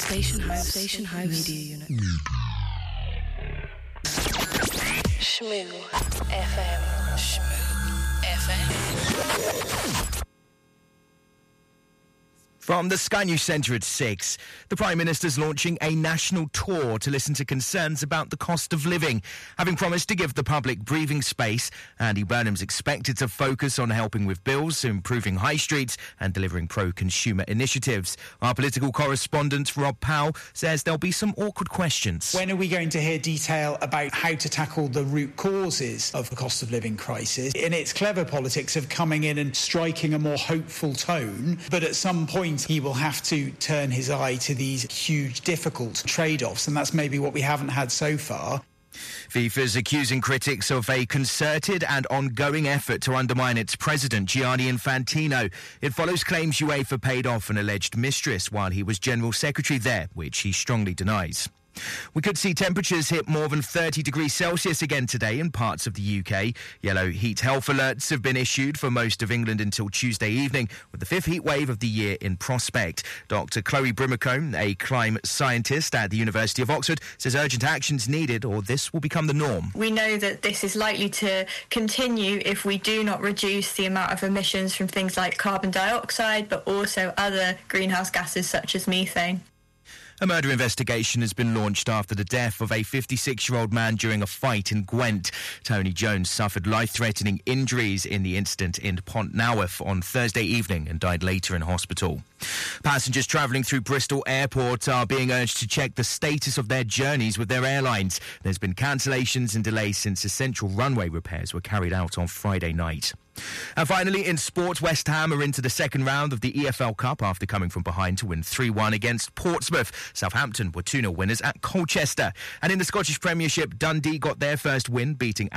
Station House Media Unit. Shmoo FM. Shmoo FM. From the Sky News Centre at 6, the Prime Minister's launching a national tour to listen to concerns about the cost of living. Having promised to give the public breathing space, Andy Burnham's expected to focus on helping with bills, improving high streets and delivering pro-consumer initiatives. Our political correspondent, Rob Powell, says there'll be some awkward questions. When are we going to hear detail about how to tackle the root causes of the cost of living crisis? And it's clever politics of coming in and striking a more hopeful tone, but at some point he will have to turn his eye to these huge, difficult trade-offs, and that's maybe what we haven't had so far. FIFA's accusing critics of a concerted and ongoing effort to undermine its president, Gianni Infantino. It follows claims UEFA paid off an alleged mistress while he was General Secretary there, which he strongly denies. We could see temperatures hit more than 30 degrees Celsius again today in parts of the UK. Yellow heat health alerts have been issued for most of England until Tuesday evening, with the fifth heat wave of the year in prospect. Dr. Chloe Brimacombe, a climate scientist at the University of Oxford, says urgent action's needed or this will become the norm. We know that this is likely to continue if we do not reduce the amount of emissions from things like carbon dioxide, but also other greenhouse gases such as methane. A murder investigation has been launched after the death of a 56-year-old man during a fight in Gwent. Tony Jones suffered life-threatening injuries in the incident in Pontnewydd on Thursday evening and died later in hospital. Passengers travelling through Bristol Airport are being urged to check the status of their journeys with their airlines. There's been cancellations and delays since essential runway repairs were carried out on Friday night. And finally, in sport, West Ham are into the second round of the EFL Cup after coming from behind to win 3-1 against Portsmouth. Southampton were 2-0 winners at Colchester. And in the Scottish Premiership, Dundee got their first win, beating